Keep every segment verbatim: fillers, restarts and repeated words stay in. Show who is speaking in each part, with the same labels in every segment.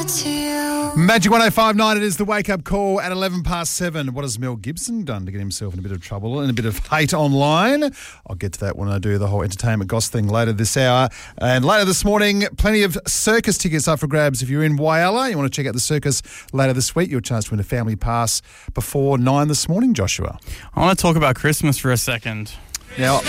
Speaker 1: it to you.
Speaker 2: Magic one oh five point nine, it is the wake-up call at eleven past seven. What has Mel Gibson done to get himself in a bit of trouble and a bit of hate online? I'll get to that when I do the whole entertainment goss thing later this hour. And later this morning, plenty of circus tickets up for grabs. If you're in Whyalla, you want to check out the circus later this week, your chance to win a family pass before nine this morning, Joshua.
Speaker 3: I want to talk about Christmas for a second.
Speaker 2: Now,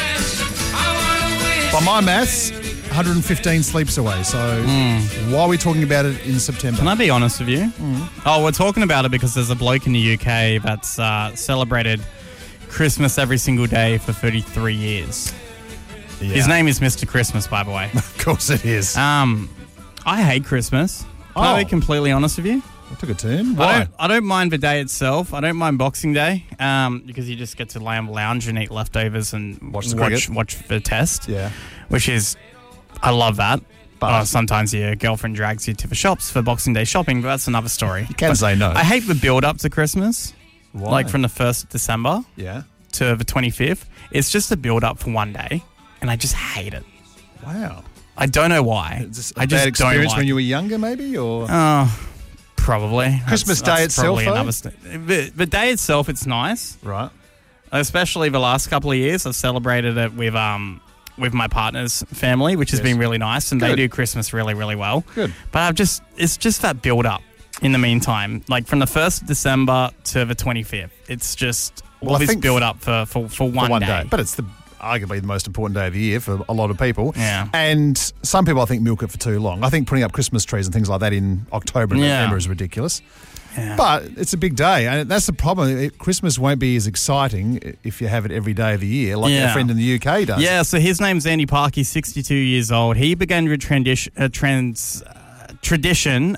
Speaker 2: by my maths, one hundred fifteen sleeps away. So
Speaker 3: Mm.
Speaker 2: why are we talking about it in September?
Speaker 3: Can I be honest with you?
Speaker 2: Mm.
Speaker 3: Oh, we're talking about it because there's a bloke in the U K that's uh, celebrated Christmas every single day for thirty-three years.
Speaker 2: Yeah.
Speaker 3: His name is Mister Christmas, by the way.
Speaker 2: Of course it is.
Speaker 3: Um, I hate Christmas. Can I
Speaker 2: Oh.
Speaker 3: be completely honest with you?
Speaker 2: I took a turn.
Speaker 3: I
Speaker 2: Why?
Speaker 3: don't, I don't mind the day itself. I don't mind Boxing Day um, because you just get to lay on the lounge and eat leftovers and
Speaker 2: Watch the
Speaker 3: watch,
Speaker 2: cricket.
Speaker 3: watch the test,
Speaker 2: Yeah.
Speaker 3: which is, I love that.
Speaker 2: But-
Speaker 3: Uh, sometimes your girlfriend drags you to the shops for Boxing Day shopping, but that's another story.
Speaker 2: You can
Speaker 3: But
Speaker 2: say no.
Speaker 3: I hate the build-up to Christmas,
Speaker 2: Why?
Speaker 3: like from the first of December
Speaker 2: Yeah.
Speaker 3: to the twenty-fifth. It's just a build-up for one day, and I just hate it.
Speaker 2: Wow.
Speaker 3: I don't know why.
Speaker 2: Is this a
Speaker 3: I just
Speaker 2: bad experience
Speaker 3: don't like
Speaker 2: when you were younger, maybe? Or
Speaker 3: Oh, probably.
Speaker 2: Christmas
Speaker 3: That's-
Speaker 2: Day
Speaker 3: that's
Speaker 2: itself,
Speaker 3: probably
Speaker 2: though?
Speaker 3: another st- the, the day itself, it's nice.
Speaker 2: Right.
Speaker 3: Especially the last couple of years, I've celebrated it with um with my partner's family, which has
Speaker 2: Yes.
Speaker 3: been really nice, and they
Speaker 2: Good.
Speaker 3: do Christmas really, really well.
Speaker 2: Good.
Speaker 3: But I've just it's just that build up in the meantime, like from the first of December to the twenty-fifth. It's just
Speaker 2: Well,
Speaker 3: all
Speaker 2: I
Speaker 3: this
Speaker 2: think
Speaker 3: build up for for, for one,
Speaker 2: For one
Speaker 3: day.
Speaker 2: day. But it's the arguably the most important day of the year for a lot of people.
Speaker 3: Yeah.
Speaker 2: And some people, I think, milk it for too long. I think putting up Christmas trees and things like that in October and
Speaker 3: Yeah.
Speaker 2: November is ridiculous.
Speaker 3: Yeah.
Speaker 2: But it's a big day, and that's the problem. It, Christmas won't be as exciting if you have it every day of the year, like
Speaker 3: Yeah.
Speaker 2: our friend in the U K does.
Speaker 3: Yeah, so his name's Andy Park. He's sixty-two years old. He began the trandition, uh, trans, uh, tradition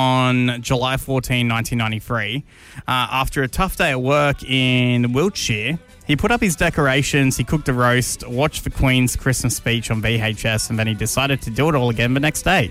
Speaker 3: on July fourteenth, nineteen ninety-three. Uh, after a tough day at work in Wiltshire, he put up his decorations, he cooked a roast, watched the Queen's Christmas speech on V H S, and then he decided to do it all again the next day.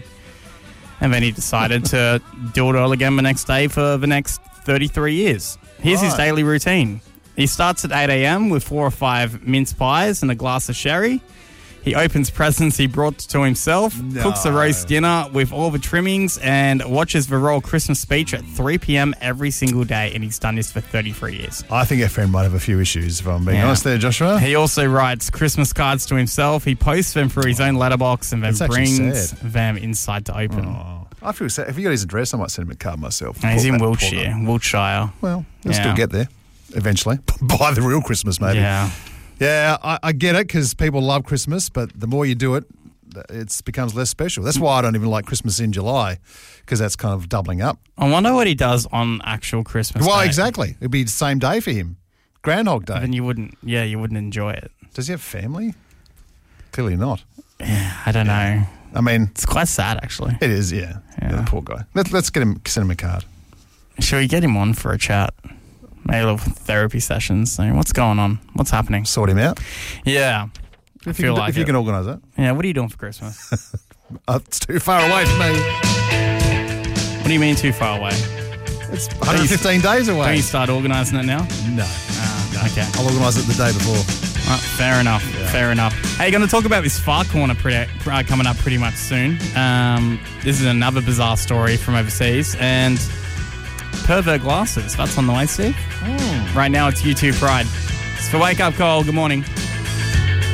Speaker 3: And then he decided to do it all again the next day for the next thirty-three years. Here's his
Speaker 2: Right.
Speaker 3: daily routine. He starts at eight a.m. with four or five mince pies and a glass of sherry. He opens presents he brought to himself,
Speaker 2: No.
Speaker 3: cooks a roast dinner with all the trimmings, and watches the royal Christmas speech at three p.m. every single day. And he's done this for thirty-three years.
Speaker 2: I think our friend might have a few issues, if I'm being
Speaker 3: Yeah.
Speaker 2: honest there, Joshua.
Speaker 3: He also writes Christmas cards to himself. He posts them through his own letterbox and then
Speaker 2: That's actually
Speaker 3: brings
Speaker 2: sad.
Speaker 3: them inside to open.
Speaker 2: Oh, I feel sad. If you got his address, I might send him a card myself.
Speaker 3: And he's
Speaker 2: Poor-
Speaker 3: in
Speaker 2: poor
Speaker 3: Wiltshire,
Speaker 2: guy.
Speaker 3: Wiltshire.
Speaker 2: Well, he'll
Speaker 3: Yeah.
Speaker 2: still get there eventually. By the real Christmas, maybe.
Speaker 3: Yeah.
Speaker 2: Yeah, I, I get it because people love Christmas, but the more you do it, it becomes less special. That's why I don't even like Christmas in July, because that's kind of doubling up.
Speaker 3: I wonder what he does on actual Christmas
Speaker 2: Well,
Speaker 3: Day.
Speaker 2: exactly. It'd be the same day for him. Groundhog Day.
Speaker 3: Then you wouldn't, yeah, you wouldn't enjoy it.
Speaker 2: Does he have family? Clearly not.
Speaker 3: I don't know.
Speaker 2: I mean,
Speaker 3: It's quite sad, actually.
Speaker 2: it is, yeah.
Speaker 3: Yeah.
Speaker 2: Yeah, the poor guy. Let, let's get him, send him a card.
Speaker 3: Should we get him on for a chat? Maybe a little therapy sessions. So what's going on? What's happening?
Speaker 2: Sort him out.
Speaker 3: Yeah. I
Speaker 2: If,
Speaker 3: feel
Speaker 2: you, can,
Speaker 3: like
Speaker 2: if you
Speaker 3: it.
Speaker 2: can organise that.
Speaker 3: Yeah, what are you doing for Christmas?
Speaker 2: Uh, it's too far away from me.
Speaker 3: What do you mean too far away?
Speaker 2: It's one hundred fifteen days
Speaker 3: Don't
Speaker 2: away.
Speaker 3: you start organising it now?
Speaker 2: No.
Speaker 3: Ah, okay.
Speaker 2: I'll organise it the day before.
Speaker 3: Uh, fair enough. Fair enough. Hey, going to talk about this Far Corner pretty, uh, coming up pretty much soon. Um, this is another bizarre story from overseas. And pervert glasses. That's on the way, Steve. Right now, it's YouTube Pride. It's for Wake Up Call. Good morning.